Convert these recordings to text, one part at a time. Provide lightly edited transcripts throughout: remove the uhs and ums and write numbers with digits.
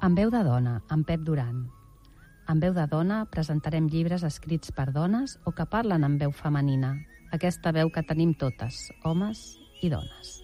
Amb veu de dona, amb Pep Duran. Amb veu de dona presentarem llibres escrits per dones o que parlen amb veu femenina. Aquesta veu que tenim totes, homes i dones.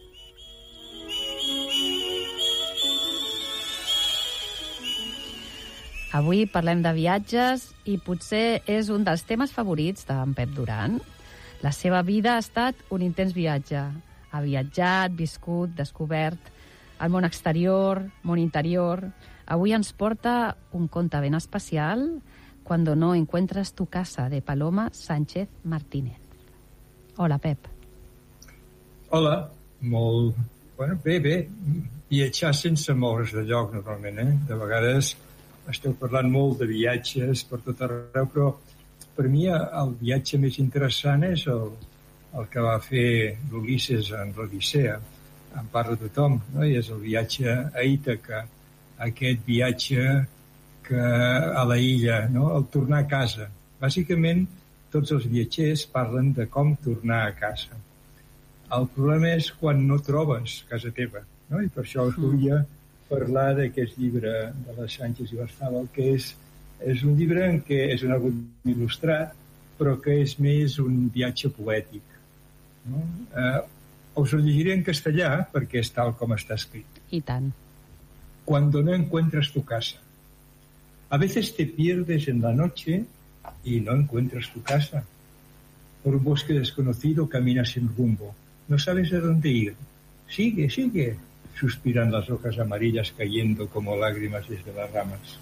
Avui parlem de viatges i potser és un dels temes favorits d'en Pep Duran. La seva vida ha estat un intens viatge. Ha viatjat, viscut, descobert el món exterior, món interior. Avui ens porta un conte ben especial, Cuando no encuentras tu casa, de Paloma Sánchez Martínez. Hola, Pep. Hola, molt... Bueno, bé. Viatjar sense moure's de lloc, normalment, eh? De vegades esteu parlant molt de viatges per tot arreu, però per mi el viatge més interessant és el que va fer l'Ulisses en l'Odissea. En parla tothom, no? I és el viatge a Ítaca, aquest viatge a la illa, no? El tornar a casa. Bàsicament, tots els viatgers parlen de com tornar a casa. El problema és quan no trobes casa teva, no? I per això us volia parlar d'aquest llibre de la Sánchez Ibarzabal, que és un llibre en què és un algun il·lustrat, però que és més un viatge poètic, no? Us ho llegiré en castellà perquè és tal com està escrit. I tant. Cuando no encuentras tu casa. A veces te pierdes en la noche y no encuentras tu casa. Por un bosque desconocido caminas sin rumbo. No sabes a dónde ir. Sigue, sigue, suspiran las hojas amarillas cayendo como lágrimas desde las ramas.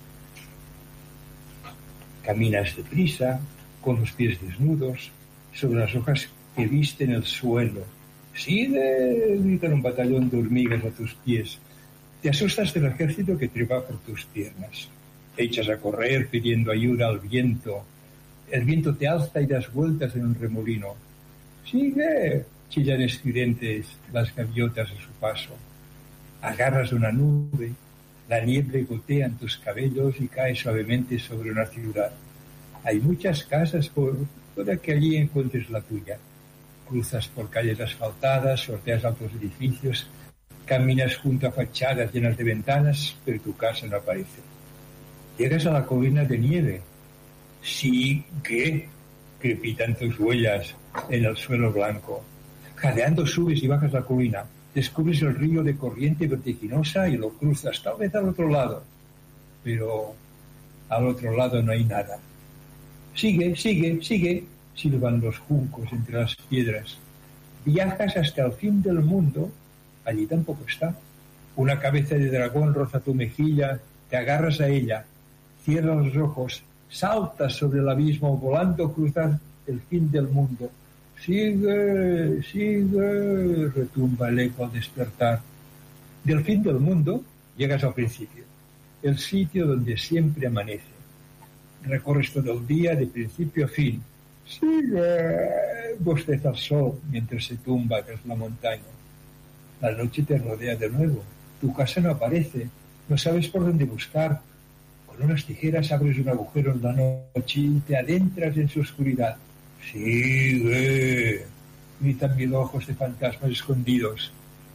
Caminas deprisa, con los pies desnudos, sobre las hojas que visten el suelo. Sigue, gritan un batallón de hormigas a tus pies. Te asustas del ejército que trepa por tus piernas. Te echas a correr pidiendo ayuda al viento. El viento te alza y das vueltas en un remolino. Sigue, chillan estridentes las gaviotas a su paso. Agarras una nube, la niebla gotea en tus cabellos y cae suavemente sobre una ciudad. Hay muchas casas, puede que allí encuentres la tuya. Cruzas por calles asfaltadas, sorteas altos edificios, caminas junto a fachadas llenas de ventanas, pero tu casa no aparece. Llegas a la colina de nieve. Sigue, crepitan tus huellas en el suelo blanco. Jadeando subes y bajas la colina. Descubres el río de corriente vertiginosa y lo cruzas, tal vez al otro lado. Pero al otro lado no hay nada. Sigue, sigue, sigue, silban los juncos entre las piedras. Viajas hasta el fin del mundo. Allí tampoco está. Una cabeza de dragón roza tu mejilla, te agarras a ella, cierras los ojos, saltas sobre el abismo, volando cruzas el fin del mundo. Sigue, sigue, retumba el eco al despertar. Del fin del mundo llegas al principio, el sitio donde siempre amanece. Recorres todo el día de principio a fin. Sigue, bosteza el sol mientras se tumba tras la montaña. La noche te rodea de nuevo. Tu casa no aparece. No sabes por dónde buscar. Con unas tijeras abres un agujero en la noche y te adentras en su oscuridad. ¡Sigue! Gritan mil ojos de fantasmas escondidos.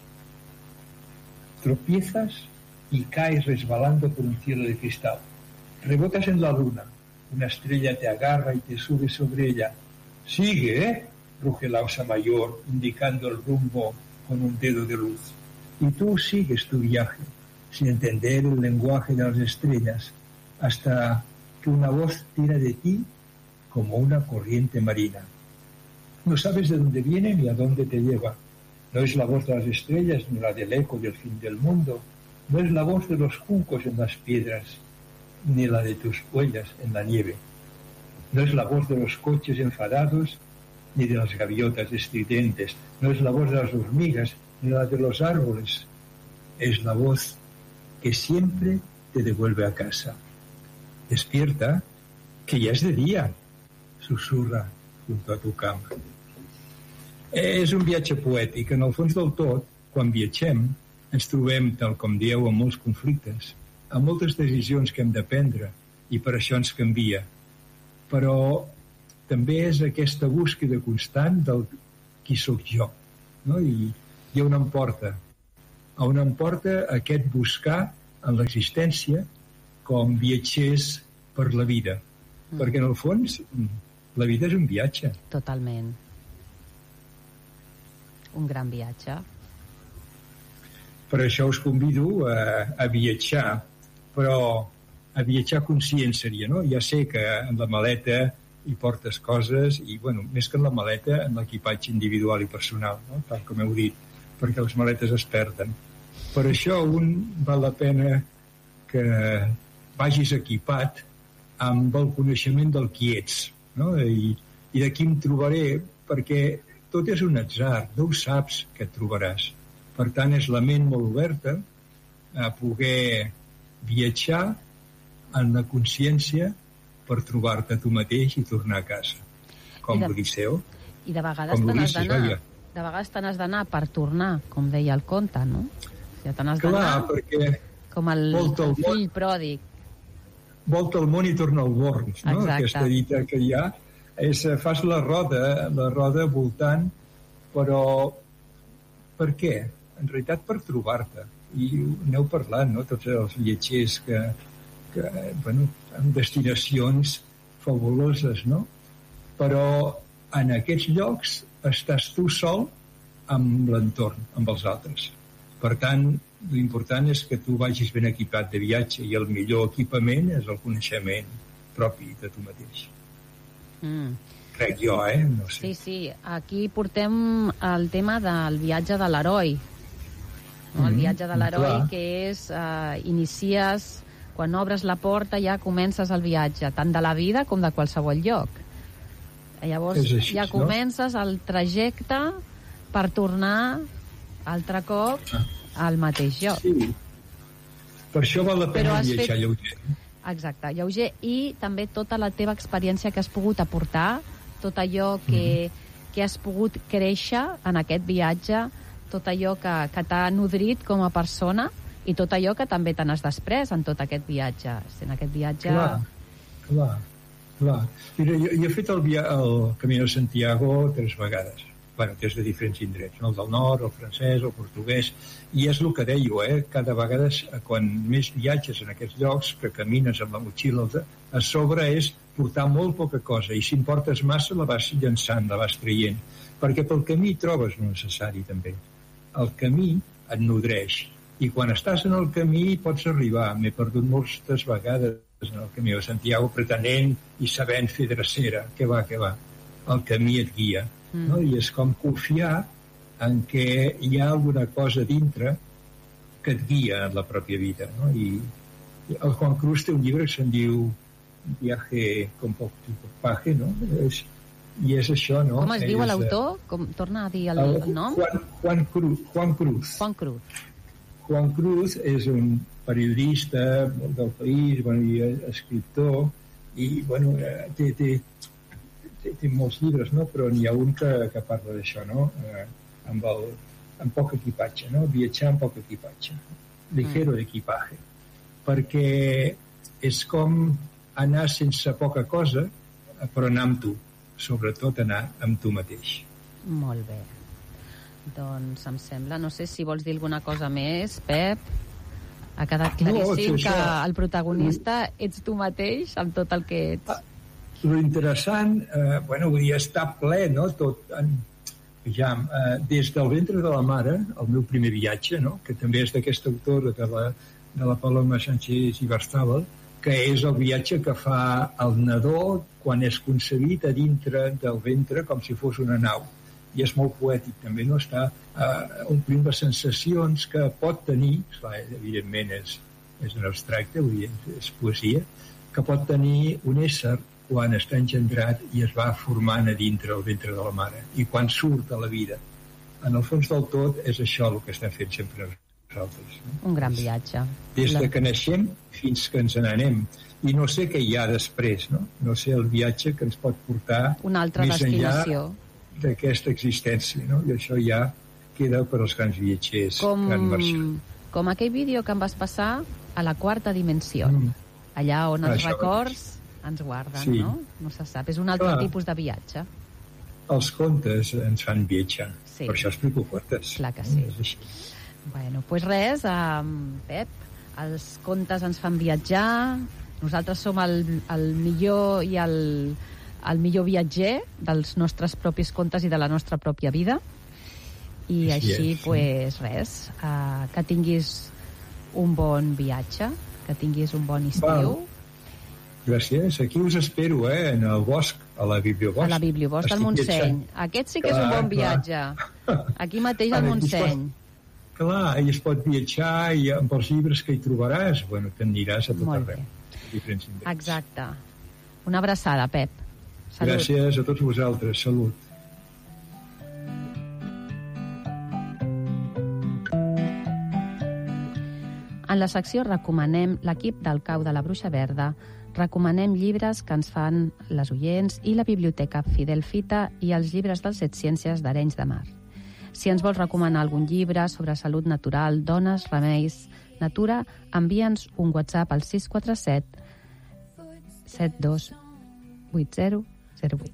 Tropiezas y caes resbalando por un cielo de cristal. Rebotas en la luna. Una estrella te agarra y te sube sobre ella. ¡Sigue! ¿Eh? Ruge la osa mayor, indicando el rumbo con un dedo de luz. Y tú sigues tu viaje, sin entender el lenguaje de las estrellas, hasta que una voz tira de ti como una corriente marina. No sabes de dónde viene ni a dónde te lleva. No es la voz de las estrellas ni la del eco del fin del mundo. No es la voz de los juncos en las piedras, ni la de tus huellas en la nieve. No es la voz de los coches enfadados, ni de las gaviotas estridentes. No es la voz de las hormigas, ni la de los árboles. Es la voz que siempre te devuelve a casa. Despierta, que ja és de dia, susurra junto a tu cama. És un viatge poètic. En el fons del tot, quan viatgem, ens trobem, tal com dieu, amb molts conflictes, amb moltes decisions que hem de prendre, i per això ens canvia. Però també és aquesta búsqueda constant del qui sóc jo, no? I on em porta? On em porta aquest buscar en l'existència com viatgers per la vida. Perquè, en el fons, la vida és un viatge. Totalment. Un gran viatge. Per això us convido a viatjar, però a viatjar conscient seria, no? Ja sé que en la maleta hi portes coses i, bueno, més que en la maleta, en l'equipatge individual i personal, no? Tal com heu dit, perquè les maletes es perden. Per això val la pena que vagis equipat amb el coneixement del qui ets, no? I de qui em trobaré, perquè tot és un atzar, no ho saps que et trobaràs. Per tant, és la ment molt oberta a poder viatjar en la consciència per trobar-te tu mateix i tornar a casa. Com l'Odisseu. I de vegades te n'has d'anar. De vegades te n'has d'anar per tornar, com deia el conte, no? Ja te n'has d'anar. Clar, perquè com el fill pròdig. Volta el món i torna al born, no? Exacte. Aquesta dita que hi ha. Fas la roda voltant, però per què? En realitat per trobar-te. I n'heu parlat, no? Tots els viatgers que bueno, en destinacions fabuloses, no? Però en aquests llocs estàs tu sol amb l'entorn, amb els altres. Per tant, l'important és que tu vagis ben equipat de viatge i el millor equipament és el coneixement propi de tu mateix. Crec jo, no sé. Sí. Aquí portem el tema del viatge de l'heroi. No? El viatge de l'heroi, que és inicies... Quan obres la porta ja comences el viatge, tant de la vida com de qualsevol lloc. Llavors així, ja comences el trajecte per tornar altre cop al mateix lloc. Sí. Per això val la pena viatjar lleuger. Exacte, lleuger, i també tota la teva experiència que has pogut aportar, tot allò que has pogut créixer en aquest viatge, tot allò que t'ha nodrit com a persona, i tot allò que també te n'has després en tot aquest viatge. En aquest viatge... Clar. Mira, jo he fet el Camino de Santiago 3 vegades. Bueno, des de diferents indrets, no? El del nord, el francès, el portuguès, i és el que deio, cada vegada, quan més viatges en aquests llocs, que camines amb la motxilla, a sobre és portar molt poca cosa, i si en portes massa la vas llançant, la vas traient, perquè pel camí trobes el necessari, també. El camí et nodreix, i quan estàs en el camí pots arribar. M'he perdut moltes vegades en el Camí de Santiago pretenent i sabent fer drecera. Què va. El camí et guia. No? I és com confiar en què hi ha alguna cosa dintre que et guia en la pròpia vida. No? I el Juan Cruz té un llibre que se'n diu Viaje con poco equipaje, no? I és això, no? Com es diu l'autor? Torna a dir el nom? Juan Cruz. Juan Cruz és un periodista del país, i escriptor, i té molts llibres, no? Però n'hi ha un que parla d'això, no? Amb poc equipatge, no? Viatjar amb poc equipatge. Ligero d'equipatge. Perquè és com anar sense poca cosa, però anar amb tu. Sobretot anar amb tu mateix. Molt bé. Doncs em sembla, no sé si vols dir alguna cosa més, Pep. Ha quedat claríssim que el protagonista ets tu mateix amb tot el que ets. Lo interessant, vull dir, està ple, no? Tot, des del ventre de la mare, el meu primer viatge, no? Que també és d'aquest autor de la Paloma Sánchez Ibarzabal, que és el viatge que fa el nadó quan és concebit a dintre del ventre com si fos una nau. I és molt poètic també, no? Està omplint les sensacions que pot tenir, clar, evidentment és un abstracte, vull dir, és poesia, que pot tenir un ésser quan està engendrat i es va formant a dintre el ventre de la mare, i quan surt a la vida. En el fons del tot és això el que estem fent sempre nosaltres. No? Un gran viatge. Des de que naixem fins que ens n'anem. I no sé què hi ha després, no? No sé el viatge que ens pot portar una altra més destinació d'aquesta existència, no? I això ja queda per als grans viatgers que han marxat. Com aquell vídeo que em vas passar a la quarta dimensió, allà on els records ens guarden, no? No se sap, és un altre tipus de viatge. Els contes ens fan viatjar, per això explico contes. Clar que sí. Bueno, doncs res, Pep, Els contes ens fan viatjar, nosaltres som el millor i el millor viatger dels nostres propis contes i de la nostra pròpia vida. I així, pues, res, que tinguis un bon viatge, que tinguis un bon estiu. Gràcies. Aquí us espero, en el bosc, a la Bibliobosc. A la Bibliobosc del Montseny. Aquest sí que és un bon viatge. Aquí mateix al Montseny. Clar, i es pot viatjar i amb els llibres que hi trobaràs, bueno, t'aniràs a tot arreu. Diferents indrets. Exacte. Una abraçada, Pep. Salut. Gràcies a tots vosaltres. Salut. En la secció Recomanem, l'equip del Cau de la Bruixa Verda recomanem llibres que ens fan les oients i la Biblioteca Fidel Fita i els llibres dels Set Ciències d'Arenys de Mar. Si ens vols recomanar algun llibre sobre salut natural, dones, remeis, natura, envia'ns un WhatsApp al 647 72 8008.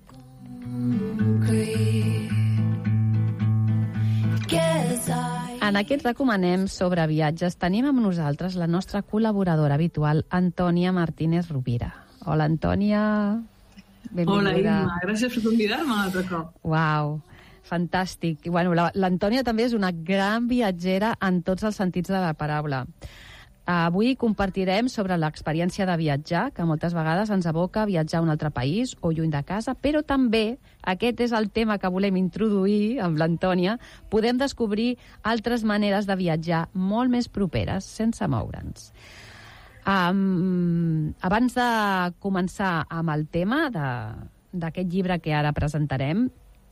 En aquest Recomanem sobre viatges tenim amb nosaltres la nostra col·laboradora habitual, Antònia Martínez Rovira. Hola, Antònia. Benvinguda. Hola, Imma. Gràcies per convidar-me un altre cop. Uau, fantàstic. I, bueno, l'Antònia també és una gran viatgera en tots els sentits de la paraula. Avui compartirem sobre l'experiència de viatjar, que moltes vegades ens aboca a viatjar a un altre país o lluny de casa, però també, aquest és el tema que volem introduir amb l'Antònia, podem descobrir altres maneres de viatjar molt més properes, sense moure'ns. Abans de començar amb el tema d'aquest llibre que ara presentarem,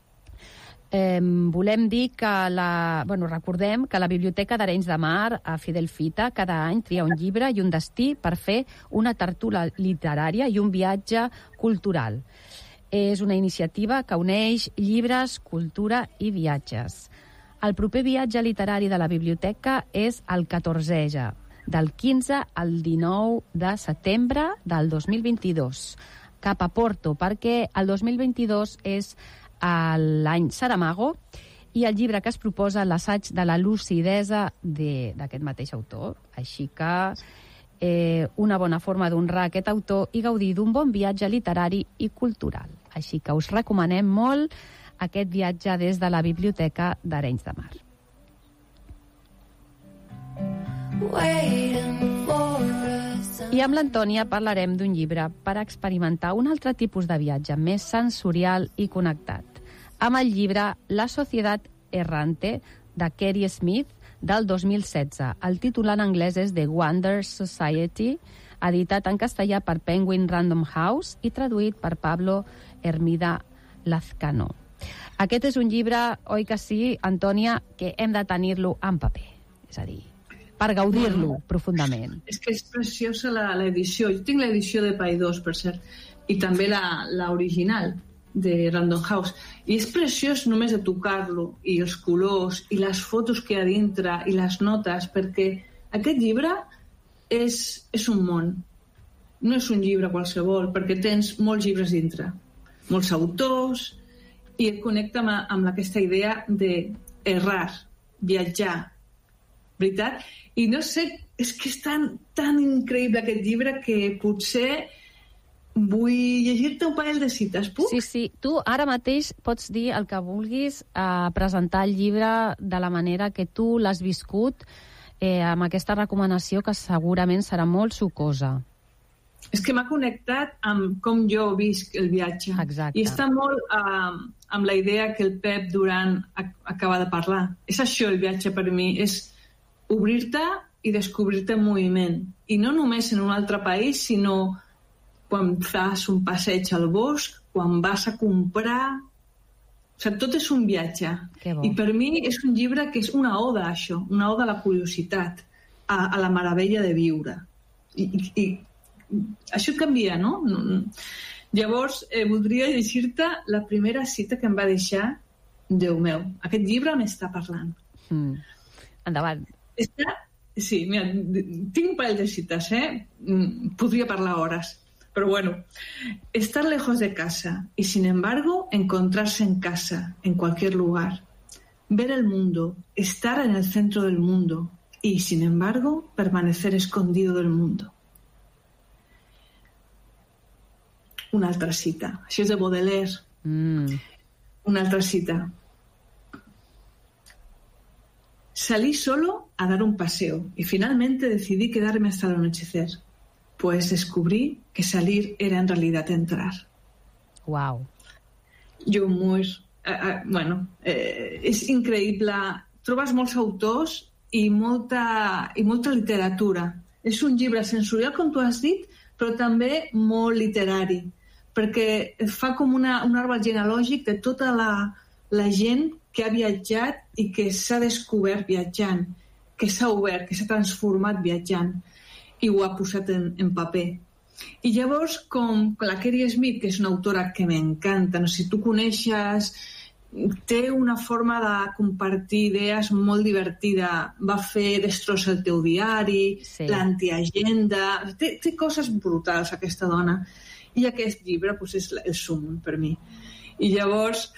volem dir que recordem que la Biblioteca d'Arenys de Mar a Fidel Fita cada any tria un llibre i un destí per fer una tertúlia literària i un viatge cultural. És una iniciativa que uneix llibres, cultura i viatges. El proper viatge literari de la biblioteca és el 14è, del 15 al 19 de setembre del 2022, cap a Porto, perquè el 2022 és l'any Saramago, i el llibre que es proposa, l'assaig de la lucidesa d'aquest mateix autor. Així que una bona forma d'honrar aquest autor i gaudir d'un bon viatge literari i cultural. Així que us recomanem molt aquest viatge des de la Biblioteca d'Arenys de Mar. I amb l'Antònia parlarem d'un llibre per experimentar un altre tipus de viatge més sensorial i connectat, amb el llibre La Societat Errante, de Kerry Smith, del 2016. El títol en anglès és The Wonder Society, editat en castellà per Penguin Random House i traduït per Pablo Hermida Lazcano. Aquest és un llibre, oi que sí, Antònia, que hem de tenir-lo en paper, és a dir, per gaudir-lo profundament. És que és preciosa l'edició. Jo tinc l'edició de Paidós, per cert, i també l'original de Random House. I és preciós només de tocar-lo, i els colors, i les fotos que hi ha dintre, i les notes, perquè aquest llibre és un món. No és un llibre qualsevol, perquè tens molts llibres dintre, molts autors, i et connecta amb aquesta idea d'errar, viatjar, veritat? I no sé, és que és tan increïble aquest llibre que potser vull llegir-te un parell de cites, puc? Sí. Tu ara mateix pots dir el que vulguis, presentar el llibre de la manera que tu l'has viscut, amb aquesta recomanació que segurament serà molt sucosa. És que m'ha connectat amb com jo visc el viatge. Exacte. I està molt amb la idea que el Pep Duran acaba de parlar. És això el viatge per mi, és obrir-te i descobrir-te en moviment. I no només en un altre país, sinó quan fas un passeig al bosc, quan vas a comprar... O sigui, tot és un viatge. I per mi és un llibre que és una oda a això, una oda a la curiositat, a la meravella de viure. I això canvia, no? Llavors, voldria llegir-te la primera cita que em va deixar Déu meu. Aquest llibre m'està parlant. Endavant. Sí, mira, tinc un parell de cites, podría parlar horas, pero bueno. Estar lejos de casa y, sin embargo, encontrarse en casa, en cualquier lugar. Ver el mundo, estar en el centro del mundo, y, sin embargo, permanecer escondido del mundo. Una altra cita. Això és de Baudelaire. Una altra cita. Salí solo a dar un paseo y finalmente decidí quedarme hasta el anochecer, pues descubrí que salir era en realidad entrar. Wow. Jo m'ho... és increïble. Trobes molts autors i molta literatura. És un llibre sensorial, com tu has dit, però també molt literari, perquè fa com un arbre genealògic de tota la gent que ha viatjat i que s'ha descobert viatjant, que s'ha obert, que s'ha transformat viatjant, i ho ha posat en paper. I llavors, com la Kerry Smith, que és una autora que m'encanta, no sé si tu coneixes, té una forma de compartir idees molt divertida. Va fer Destrossa el teu diari, l'antiagenda... Té coses brutals, aquesta dona. I aquest llibre és el sum per mi. I llavors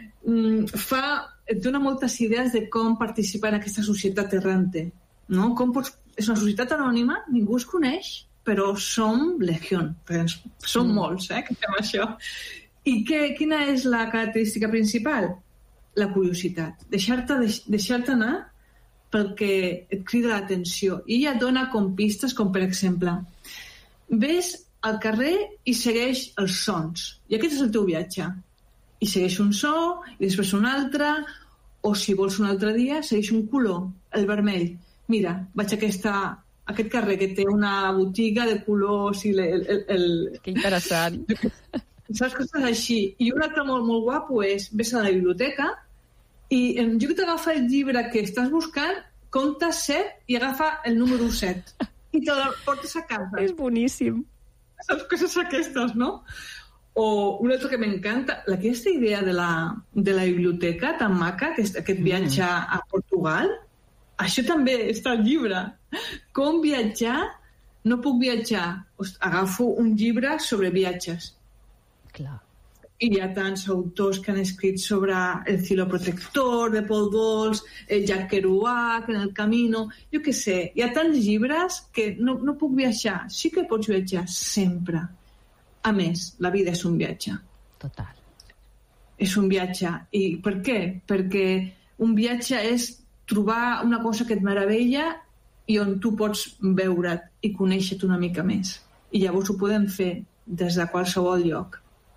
et dona moltes idees de com participar en aquesta societat errante. No? És una societat anònima, ningú es coneix, però som legió. Som molts, que fem això. I quina és la característica principal? La curiositat. Deixar-te anar pel que et crida l'atenció. I ella dona com pistes, com per exemple, ves al carrer i segueix els sons. I aquest és el teu viatge. I segueix un so, i després un altre, o si vols un altre dia, segueix un color, el vermell. Mira, vaig a aquest carrer que té una botiga de colors i Que interessant. Saps coses així. I un altre molt, molt guapo és ves a la biblioteca i en lloc d'agafar el llibre que estàs buscant, compta 7 i agafa el número 7 i te el portes a casa. És boníssim. Saps coses aquestes, no? O un altre que m'encanta, aquesta idea de la biblioteca tan maca, aquest viatge a Portugal, això també està al llibre. Com viatjar? No puc viatjar. Agafo un llibre sobre viatges. Clar. I hi ha tants autors que han escrit sobre El cielo protector, de Paul Bowles, el Jack Kerouac, En el camino... Jo què sé, hi ha tants llibres que no puc viatjar. Sí que pots viatjar sempre. A més, la vida és un viatge. Total. És un viatge. I per què? Perquè un viatge és trobar una cosa que et meravella i on tu pots veure't i conèixer-te una mica més. I llavors ho podem fer des de qualsevol lloc.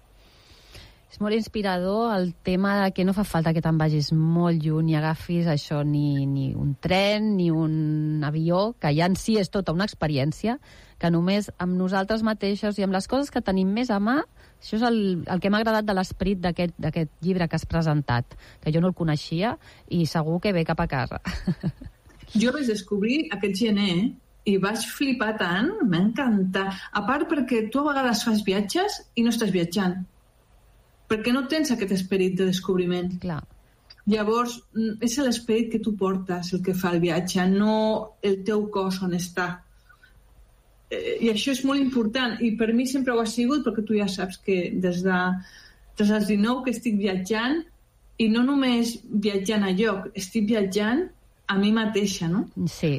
És molt inspirador el tema de que no fa falta que te'n vagis molt lluny i agafis això, ni un tren, ni un avió, que ja en si és tota una experiència, que només amb nosaltres mateixos i amb les coses que tenim més a mà, això és el que m'ha agradat de l'esperit d'aquest llibre que has presentat, que jo no el coneixia i segur que ve cap a casa. Jo vaig descobrir aquest gener i vaig flipar tant, m'ha encantat. A part perquè tu a vegades fas viatges i no estàs viatjant, perquè no tens aquest esperit de descobriment. Clar. Llavors, és l'esperit que tu portes el que fa el viatge, no el teu cos on està. I això és molt important, i per mi sempre ho ha sigut, perquè tu ja saps que des dels 19 que estic viatjant, i no només viatjant a lloc, estic viatjant a mi mateixa, no? Sí.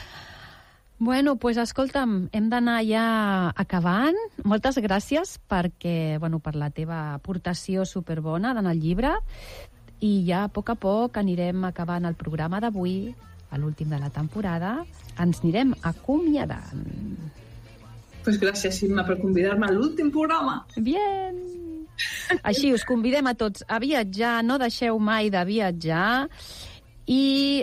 Bueno, pues escolta'm, hem d'anar ja acabant. Moltes gràcies per la teva aportació superbona en el llibre i ja a poc anirem acabant el programa d'avui, a l'últim de la temporada. Ens anirem acomiadant. Pues gràcies, Imma, per convidar-me a l'últim programa. Bien! Així, us convidem a tots a viatjar, no deixeu mai de viatjar i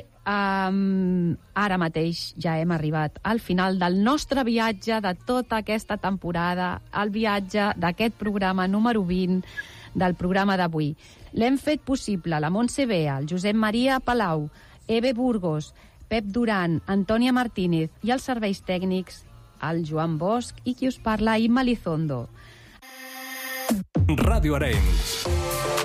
ara mateix ja hem arribat al final del nostre viatge de tota aquesta temporada, el viatge d'aquest programa número 20 del programa d'avui. L'hem fet possible la Montse Bea, el Josep Maria Palau, Eve Burgos, Pep Duran, Antònia Martínez i els serveis tècnics, el Joan Bosch i qui us parla, Imma Lizondo. Ràdio Arenys.